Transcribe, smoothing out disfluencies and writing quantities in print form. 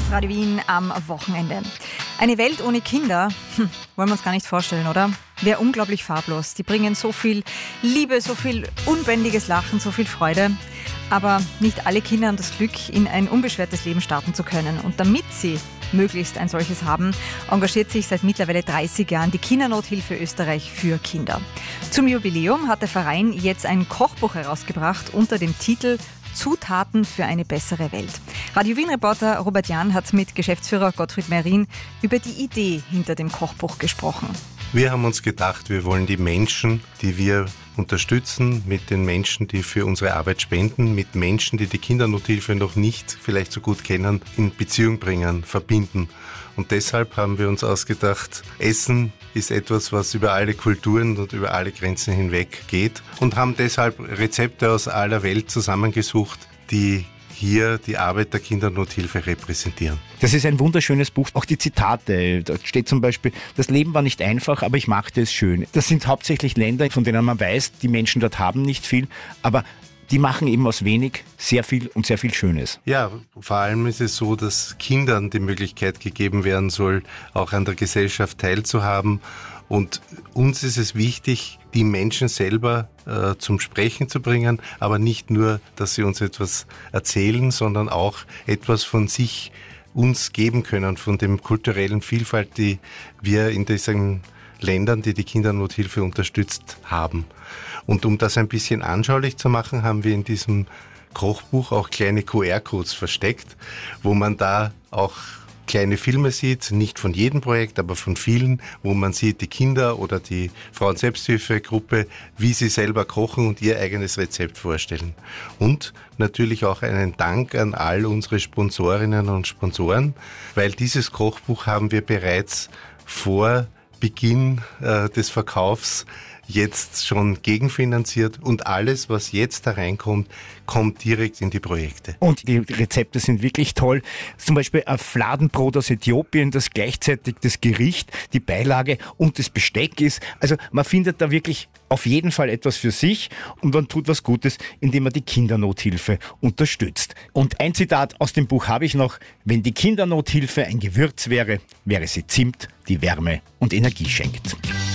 Radio Wien am Wochenende. Eine Welt ohne Kinder, wollen wir uns gar nicht vorstellen, oder? Wäre unglaublich farblos. Die bringen so viel Liebe, so viel unbändiges Lachen, so viel Freude. Aber nicht alle Kinder haben das Glück, in ein unbeschwertes Leben starten zu können. Und damit sie möglichst ein solches haben, engagiert sich seit mittlerweile 30 Jahren die Kindernothilfe Österreich für Kinder. Zum Jubiläum hat der Verein jetzt ein Kochbuch herausgebracht unter dem Titel Zutaten für eine bessere Welt. Radio Wien-Reporter Robert Jahn hat mit Geschäftsführer Gottfried Meyrin über die Idee hinter dem Kochbuch gesprochen. Wir haben uns gedacht, wir wollen die Menschen, die wir unterstützen, mit den Menschen, die für unsere Arbeit spenden, mit Menschen, die die Kindernothilfe noch nicht vielleicht so gut kennen, in Beziehung bringen, verbinden. Und deshalb haben wir uns ausgedacht, Essen ist etwas, was über alle Kulturen und über alle Grenzen hinweg geht und haben deshalb Rezepte aus aller Welt zusammengesucht, die hier die Arbeit der Kindernothilfe repräsentieren. Das ist ein wunderschönes Buch. Auch die Zitate. Da steht zum Beispiel, das Leben war nicht einfach, aber ich machte es schön. Das sind hauptsächlich Länder, von denen man weiß, die Menschen dort haben nicht viel, aber die machen eben aus wenig sehr viel und sehr viel Schönes. Ja, vor allem ist es so, dass Kindern die Möglichkeit gegeben werden soll, auch an der Gesellschaft teilzuhaben. Und uns ist es wichtig, die Menschen selber zum Sprechen zu bringen, aber nicht nur, dass sie uns etwas erzählen, sondern auch etwas von sich uns geben können, von dem kulturellen Vielfalt, die wir in diesen Ländern, die die Kindernothilfe unterstützt haben. Und um das ein bisschen anschaulich zu machen, haben wir in diesem Kochbuch auch kleine QR-Codes versteckt, wo man da auch kleine Filme sieht, nicht von jedem Projekt, aber von vielen, wo man sieht, die Kinder oder die Frauen-Selbsthilfegruppe, wie sie selber kochen und ihr eigenes Rezept vorstellen. Und natürlich auch einen Dank an all unsere Sponsorinnen und Sponsoren, weil dieses Kochbuch haben wir bereits vor Beginn des Verkaufs jetzt schon gegenfinanziert und alles, was jetzt da reinkommt, kommt direkt in die Projekte. Und die Rezepte sind wirklich toll. Zum Beispiel ein Fladenbrot aus Äthiopien, das gleichzeitig das Gericht, die Beilage und das Besteck ist. Also man findet da wirklich auf jeden Fall etwas für sich und man tut was Gutes, indem man die Kindernothilfe unterstützt. Und ein Zitat aus dem Buch habe ich noch: Wenn die Kindernothilfe ein Gewürz wäre, wäre sie Zimt, die Wärme und Energie schenkt.